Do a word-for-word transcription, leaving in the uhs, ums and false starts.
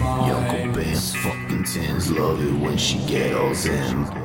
Young Bass fucking tens love it when she ghettos in.